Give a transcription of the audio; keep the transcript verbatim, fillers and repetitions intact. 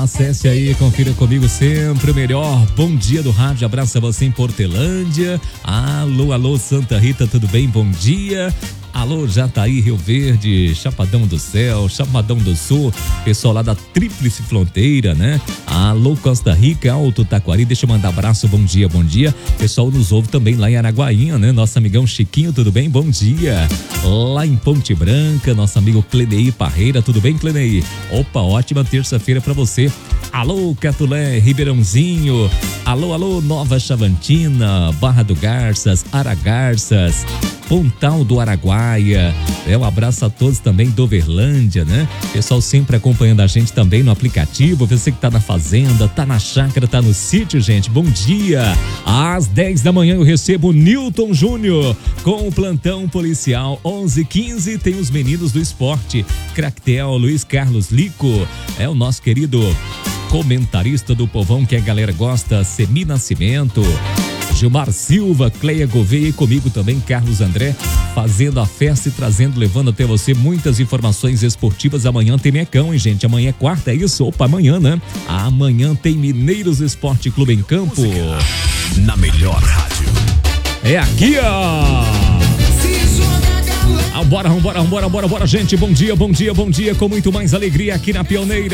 Acesse aí, confira comigo sempre o melhor Bom Dia do Rádio. Abraço a você em Portelândia. Alô, alô, Santa Rita, tudo bem? Bom dia. Alô, Jataí, Rio Verde, Chapadão do Céu, Chapadão do Sul, pessoal lá da Tríplice Fronteira, né? Alô, Costa Rica, Alto Taquari, deixa eu mandar abraço, bom dia, bom dia. Pessoal nos ouve também lá em Araguainha, né? Nosso amigão Chiquinho, tudo bem? Bom dia. Lá em Ponte Branca, nosso amigo Clenei Parreira, tudo bem, Clenei? Opa, ótima terça-feira pra você. Alô, Catulé, Ribeirãozinho, alô, alô, Nova Chavantina, Barra do Garças, Aragarças, Pontal do Araguaia, é, um abraço a todos também do Overlândia, né? Pessoal sempre acompanhando a gente também no aplicativo, você que tá na fazenda, tá na chácara, tá no sítio, gente, bom dia! Às dez da manhã eu recebo o Newton Júnior com o plantão policial, onze e quinze tem os meninos do esporte, Cractel, Luiz Carlos Lico, é o nosso querido comentarista do povão que a galera gosta, Semi Nascimento, Gilmar Silva, Cleia Gouveia e comigo também Carlos André, fazendo a festa e trazendo, levando até você muitas informações esportivas. Amanhã tem Mecão, hein, gente? Amanhã é quarta, é isso? Opa, amanhã, né? Amanhã tem Mineiros Esporte Clube em campo. Música na melhor rádio. É aqui, ó! Ah, bora, bora, bora, bora, bora, gente. Bom dia, bom dia, bom dia, com muito mais alegria aqui na Pioneira.